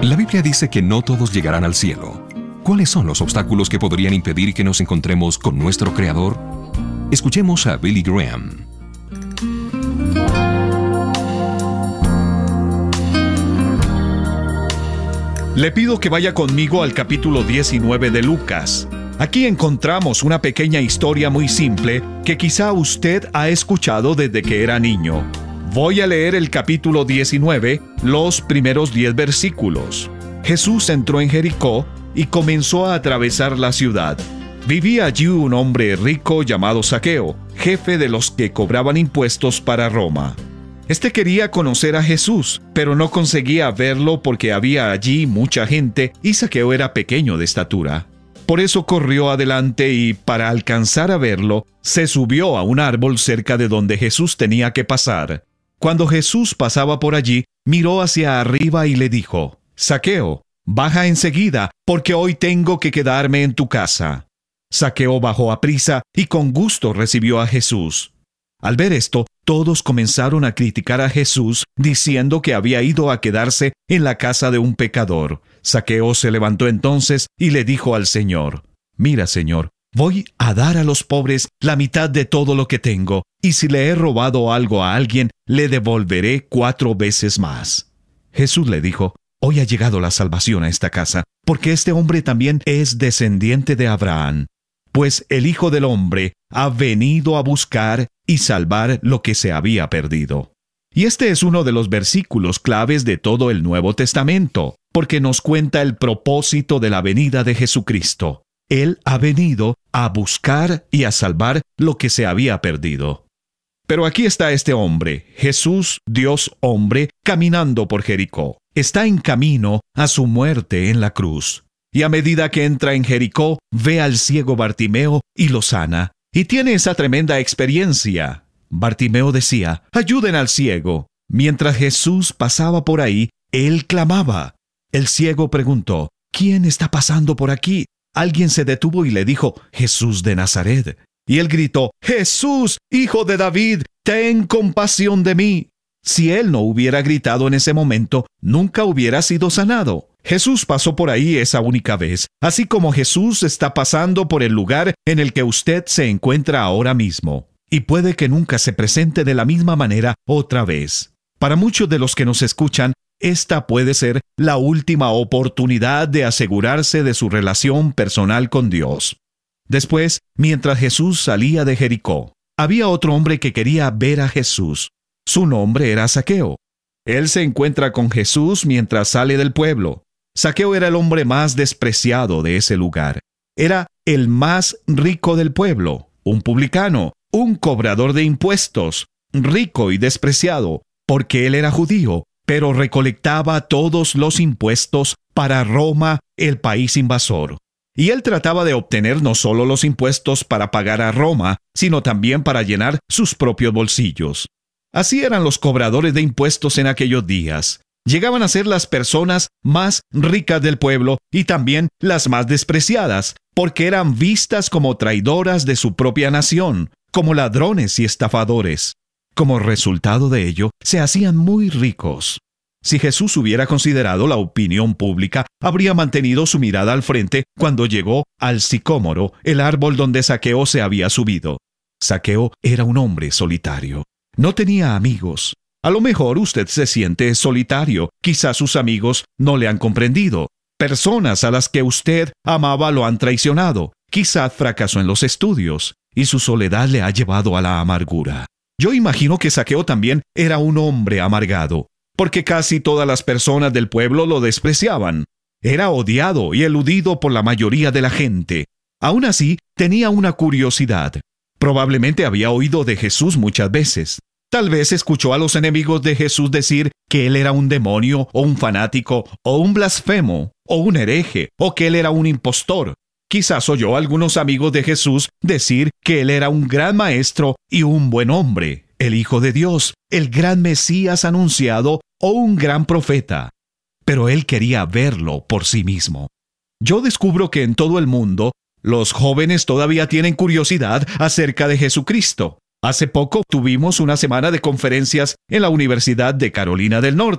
La Biblia dice que no todos llegarán al cielo. ¿Cuáles son los obstáculos que podrían impedir que nos encontremos con nuestro Creador? Escuchemos a Billy Graham. Le pido que vaya conmigo al capítulo 19 de Lucas. Aquí encontramos una pequeña historia muy simple que quizá usted ha escuchado desde que era niño. Voy a leer el capítulo 19, los primeros 10 versículos. Jesús entró en Jericó y comenzó a atravesar la ciudad. Vivía allí un hombre rico llamado Zaqueo, jefe de los que cobraban impuestos para Roma. Este quería conocer a Jesús, pero no conseguía verlo porque había allí mucha gente y Zaqueo era pequeño de estatura. Por eso corrió adelante y, para alcanzar a verlo, se subió a un árbol cerca de donde Jesús tenía que pasar. Cuando Jesús pasaba por allí, miró hacia arriba y le dijo: «Zaqueo, baja enseguida, porque hoy tengo que quedarme en tu casa». Zaqueo bajó aprisa y con gusto recibió a Jesús. Al ver esto, todos comenzaron a criticar a Jesús, diciendo que había ido a quedarse en la casa de un pecador. Zaqueo se levantó entonces y le dijo al Señor: «Mira, Señor, voy a dar a los pobres la mitad de todo lo que tengo, y si le he robado algo a alguien, le devolveré 4 veces más». Jesús le dijo: «Hoy ha llegado la salvación a esta casa, porque este hombre también es descendiente de Abraham. Pues el Hijo del Hombre ha venido a buscar y salvar lo que se había perdido». Y este es uno de los versículos claves de todo el Nuevo Testamento, porque nos cuenta el propósito de la venida de Jesucristo. Él ha venido a buscar y a salvar lo que se había perdido. Pero aquí está este hombre, Jesús, Dios hombre, caminando por Jericó. Está en camino a su muerte en la cruz. Y a medida que entra en Jericó, ve al ciego Bartimeo y lo sana. Y tiene esa tremenda experiencia. Bartimeo decía: «Ayuden al ciego». Mientras Jesús pasaba por ahí, él clamaba. El ciego preguntó: «¿Quién está pasando por aquí?». Alguien se detuvo y le dijo: «Jesús de Nazaret». Y él gritó: «Jesús, hijo de David, ten compasión de mí». Si él no hubiera gritado en ese momento, nunca hubiera sido sanado. Jesús pasó por ahí esa única vez, así como Jesús está pasando por el lugar en el que usted se encuentra ahora mismo. Y puede que nunca se presente de la misma manera otra vez. Para muchos de los que nos escuchan, esta puede ser la última oportunidad de asegurarse de su relación personal con Dios. Después, mientras Jesús salía de Jericó, había otro hombre que quería ver a Jesús. Su nombre era Zaqueo. Él se encuentra con Jesús mientras sale del pueblo. Zaqueo era el hombre más despreciado de ese lugar. Era el más rico del pueblo, un publicano, un cobrador de impuestos, rico y despreciado, porque él era judío, pero recolectaba todos los impuestos para Roma, el país invasor. Y él trataba de obtener no solo los impuestos para pagar a Roma, sino también para llenar sus propios bolsillos. Así eran los cobradores de impuestos en aquellos días. Llegaban a ser las personas más ricas del pueblo y también las más despreciadas, porque eran vistas como traidoras de su propia nación, como ladrones y estafadores. Como resultado de ello, se hacían muy ricos. Si Jesús hubiera considerado la opinión pública, habría mantenido su mirada al frente cuando llegó al sicómoro, el árbol donde Zaqueo se había subido. Zaqueo era un hombre solitario. No tenía amigos. A lo mejor usted se siente solitario. Quizás sus amigos no le han comprendido. Personas a las que usted amaba lo han traicionado. Quizás fracasó en los estudios y su soledad le ha llevado a la amargura. Yo imagino que Zaqueo también era un hombre amargado, porque casi todas las personas del pueblo lo despreciaban. Era odiado y eludido por la mayoría de la gente. Aún así, tenía una curiosidad. Probablemente había oído de Jesús muchas veces. Tal vez escuchó a los enemigos de Jesús decir que él era un demonio, o un fanático, o un blasfemo, o un hereje, o que él era un impostor. Quizás oyó a algunos amigos de Jesús decir que él era un gran maestro y un buen hombre, el Hijo de Dios, el gran Mesías anunciado o un gran profeta. Pero él quería verlo por sí mismo. Yo descubro que en todo el mundo, los jóvenes todavía tienen curiosidad acerca de Jesucristo. Hace poco tuvimos una semana de conferencias en la Universidad de Carolina del Norte.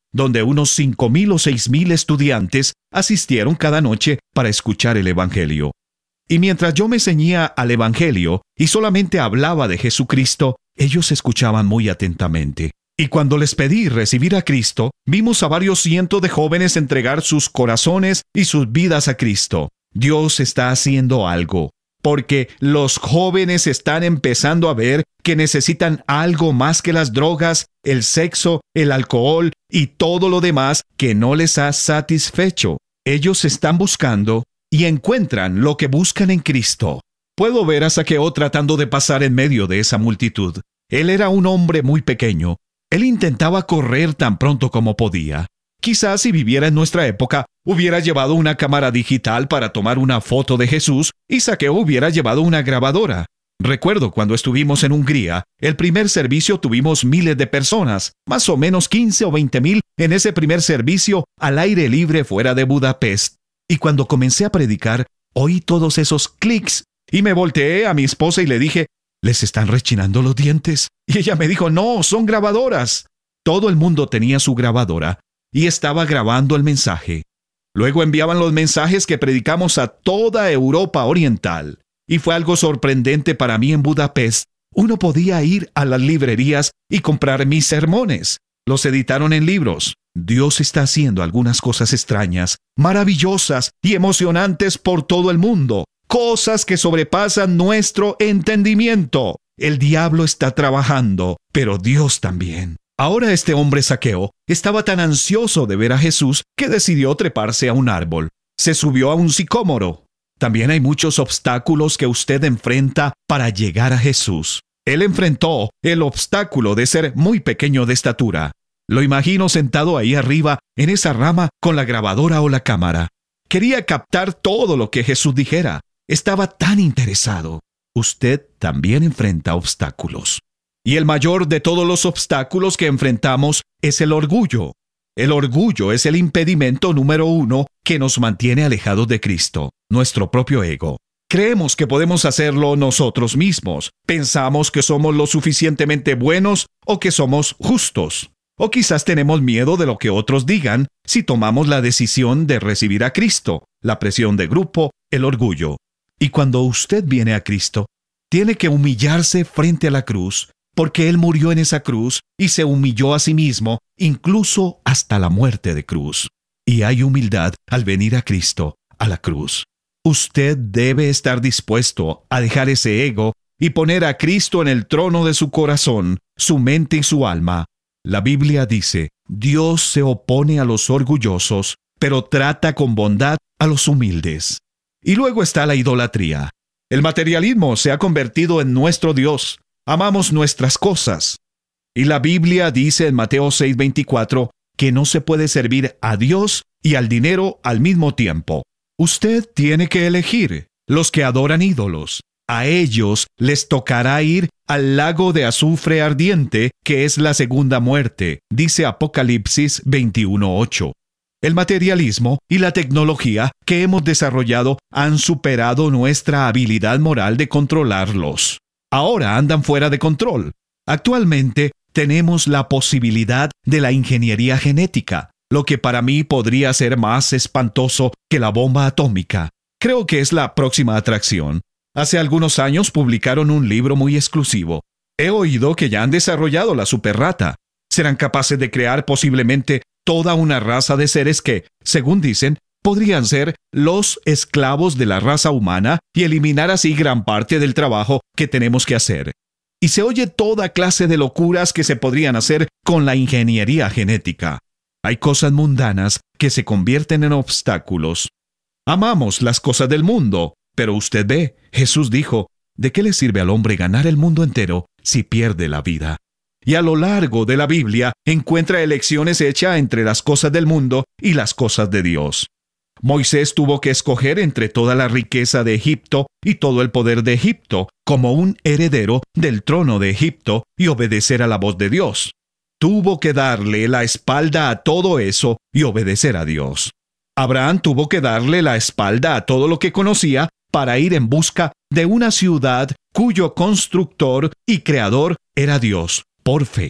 donde unos 5,000 o 6,000 estudiantes asistieron cada noche para escuchar el Evangelio. Y mientras yo me ceñía al Evangelio y solamente hablaba de Jesucristo, ellos escuchaban muy atentamente. Y cuando les pedí recibir a Cristo, vimos a varios cientos de jóvenes entregar sus corazones y sus vidas a Cristo. Dios está haciendo algo, porque los jóvenes están empezando a ver que necesitan algo más que las drogas, el sexo, el alcohol y todo lo demás que no les ha satisfecho. Ellos están buscando y encuentran lo que buscan en Cristo. Puedo ver a Zaqueo tratando de pasar en medio de esa multitud. Él era un hombre muy pequeño. Él intentaba correr tan pronto como podía. Quizás si viviera en nuestra época, hubiera llevado una cámara digital para tomar una foto de Jesús y Zaqueo hubiera llevado una grabadora. Recuerdo cuando estuvimos en Hungría, el primer servicio tuvimos miles de personas, más o menos 15 o 20,000 en ese primer servicio al aire libre fuera de Budapest. Y cuando comencé a predicar, oí todos esos clics y me volteé a mi esposa y le dije, ¿les están rechinando los dientes? Y ella me dijo, no, son grabadoras. Todo el mundo tenía su grabadora y estaba grabando el mensaje. Luego enviaban los mensajes que predicamos a toda Europa Oriental. Y fue algo sorprendente para mí en Budapest. Uno podía ir a las librerías y comprar mis sermones. Los editaron en libros. Dios está haciendo algunas cosas extrañas, maravillosas y emocionantes por todo el mundo. Cosas que sobrepasan nuestro entendimiento. El diablo está trabajando, pero Dios también. Ahora este hombre Zaqueo estaba tan ansioso de ver a Jesús que decidió treparse a un árbol. Se subió a un sicómoro. También hay muchos obstáculos que usted enfrenta para llegar a Jesús. Él enfrentó el obstáculo de ser muy pequeño de estatura. Lo imagino sentado ahí arriba en esa rama con la grabadora o la cámara. Quería captar todo lo que Jesús dijera. Estaba tan interesado. Usted también enfrenta obstáculos. Y el mayor de todos los obstáculos que enfrentamos es el orgullo. El orgullo es el impedimento número 1 que nos mantiene alejados de Cristo, nuestro propio ego. Creemos que podemos hacerlo nosotros mismos. Pensamos que somos lo suficientemente buenos o que somos justos. O quizás tenemos miedo de lo que otros digan si tomamos la decisión de recibir a Cristo, la presión de grupo, el orgullo. Y cuando usted viene a Cristo, tiene que humillarse frente a la cruz, porque Él murió en esa cruz y se humilló a sí mismo, incluso hasta la muerte de cruz. Y hay humildad al venir a Cristo, a la cruz. Usted debe estar dispuesto a dejar ese ego y poner a Cristo en el trono de su corazón, su mente y su alma. La Biblia dice, Dios se opone a los orgullosos, pero trata con bondad a los humildes. Y luego está la idolatría. El materialismo se ha convertido en nuestro Dios. Amamos nuestras cosas. Y la Biblia dice en Mateo 6:24 que no se puede servir a Dios y al dinero al mismo tiempo. Usted tiene que elegir. Los que adoran ídolos, a ellos les tocará ir al lago de azufre ardiente, que es la segunda muerte, dice Apocalipsis 21:8. El materialismo y la tecnología que hemos desarrollado han superado nuestra habilidad moral de controlarlos. Ahora andan fuera de control. Actualmente tenemos la posibilidad de la ingeniería genética, lo que para mí podría ser más espantoso que la bomba atómica. Creo que es la próxima atracción. Hace algunos años publicaron un libro muy exclusivo. He oído que ya han desarrollado la superrata. Serán capaces de crear posiblemente toda una raza de seres que, según dicen, podrían ser los esclavos de la raza humana y eliminar así gran parte del trabajo que tenemos que hacer. Y se oye toda clase de locuras que se podrían hacer con la ingeniería genética. Hay cosas mundanas que se convierten en obstáculos. Amamos las cosas del mundo, pero usted ve, Jesús dijo, ¿de qué le sirve al hombre ganar el mundo entero si pierde la vida? Y a lo largo de la Biblia encuentra elecciones hechas entre las cosas del mundo y las cosas de Dios. Moisés tuvo que escoger entre toda la riqueza de Egipto y todo el poder de Egipto como un heredero del trono de Egipto y obedecer a la voz de Dios. Tuvo que darle la espalda a todo eso y obedecer a Dios. Abraham tuvo que darle la espalda a todo lo que conocía para ir en busca de una ciudad cuyo constructor y creador era Dios, por fe.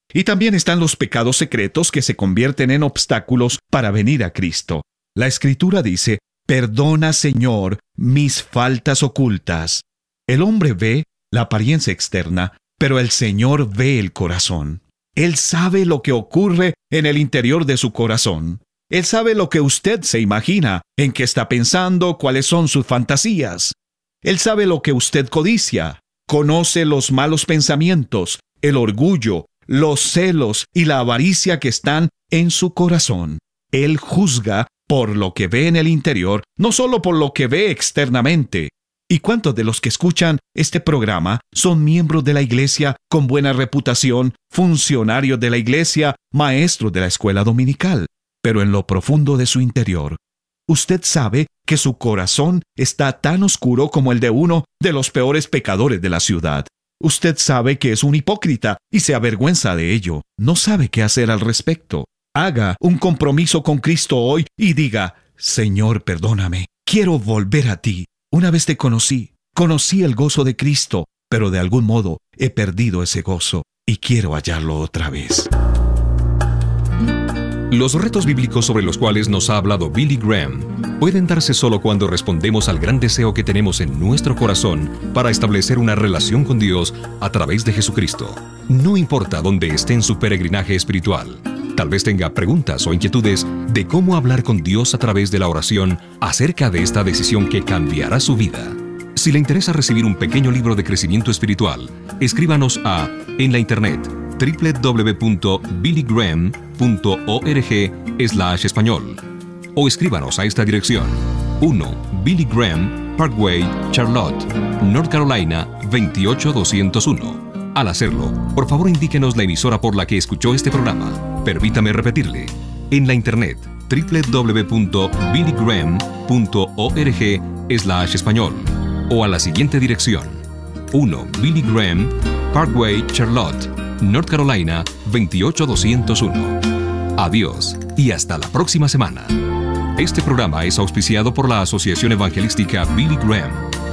Y también están los pecados secretos que se convierten en obstáculos para venir a Cristo. La Escritura dice, «Perdona, Señor, mis faltas ocultas». El hombre ve la apariencia externa, pero el Señor ve el corazón. Él sabe lo que ocurre en el interior de su corazón. Él sabe lo que usted se imagina, en qué está pensando, cuáles son sus fantasías. Él sabe lo que usted codicia. Conoce los malos pensamientos, el orgullo, los celos y la avaricia que están en su corazón. Él juzga por lo que ve en el interior, no solo por lo que ve externamente. ¿Y cuántos de los que escuchan este programa son miembros de la iglesia con buena reputación, funcionarios de la iglesia, maestros de la escuela dominical? Pero en lo profundo de su interior, usted sabe que su corazón está tan oscuro como el de uno de los peores pecadores de la ciudad. Usted sabe que es un hipócrita y se avergüenza de ello. No sabe qué hacer al respecto. Haga un compromiso con Cristo hoy y diga, «Señor, perdóname. Quiero volver a ti. Una vez te conocí el gozo de Cristo, pero de algún modo he perdido ese gozo y quiero hallarlo otra vez». Los retos bíblicos sobre los cuales nos ha hablado Billy Graham pueden darse solo cuando respondemos al gran deseo que tenemos en nuestro corazón para establecer una relación con Dios a través de Jesucristo. No importa dónde esté en su peregrinaje espiritual, tal vez tenga preguntas o inquietudes de cómo hablar con Dios a través de la oración acerca de esta decisión que cambiará su vida. Si le interesa recibir un pequeño libro de crecimiento espiritual, escríbanos en la internet www.billygraham.org/español o escríbanos a esta dirección: 1 Billy Graham Parkway, Charlotte, North Carolina 28201. Al hacerlo, por favor indíquenos la emisora por la que escuchó este programa. Permítame repetirle: en la internet www.billygraham.org/español o a la siguiente dirección: 1 Billy Graham Parkway, Charlotte, North Carolina 28201. Adiós y hasta la próxima semana. Este programa es auspiciado por la Asociación Evangelística Billy Graham.